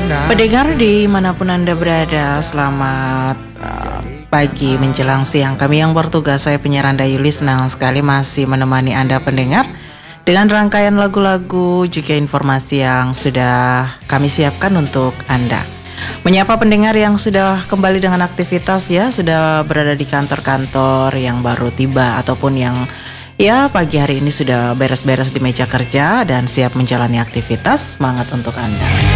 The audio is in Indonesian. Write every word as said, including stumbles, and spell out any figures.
Pendengar dimanapun Anda berada, selamat uh, pagi menjelang siang. Kami yang bertugas, saya penyiar Anda Yuli, senang sekali masih menemani Anda pendengar dengan rangkaian lagu-lagu juga informasi yang sudah kami siapkan untuk Anda. Menyapa pendengar yang sudah kembali dengan aktivitas ya, sudah berada di kantor-kantor yang baru tiba ataupun yang ya pagi hari ini sudah beres-beres di meja kerja dan siap menjalani aktivitas. Semangat untuk Anda.